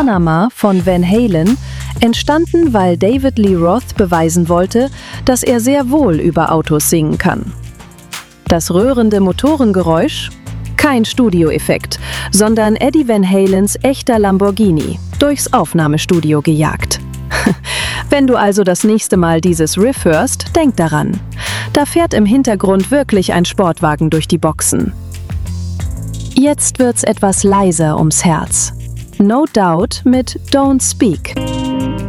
Panama von Van Halen, entstanden, weil David Lee Roth beweisen wollte, dass er sehr wohl über Autos singen kann. Das rührende Motorengeräusch? Kein Studioeffekt, sondern Eddie Van Halens echter Lamborghini, durchs Aufnahmestudio gejagt. Wenn du also das nächste Mal dieses Riff hörst, denk daran. Da fährt im Hintergrund wirklich ein Sportwagen durch die Boxen. Jetzt wird's etwas leiser ums Herz. No Doubt mit Don't Speak.